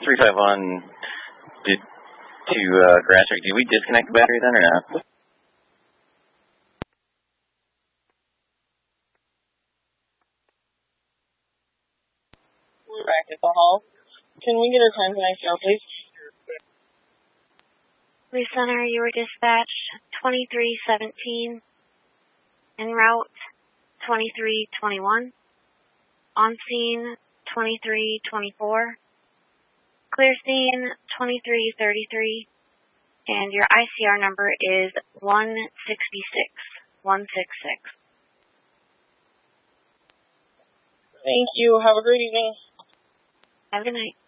351 to Grass Creek. Did we disconnect the battery then or not? We're back at the hall. Can we get a time tonight, please? Police Center, you were dispatched 2317 en route 2321, on scene 2324, clear scene 2333, and your ICR number is 166. Thank you. Have a great evening. Have a good night.